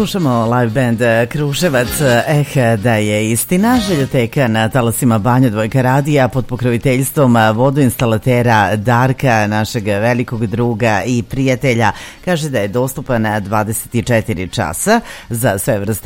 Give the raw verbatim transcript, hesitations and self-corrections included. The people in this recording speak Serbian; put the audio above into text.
Slušamo live band Kruševac, eh da je istina. Željoteka na talasima Banja Dvojka radija pod pokroviteljstvom vodoinstalatera Darka, našeg velikog druga i prijatelja. Kaže da je dostupan dvadeset četiri časa za sve vrste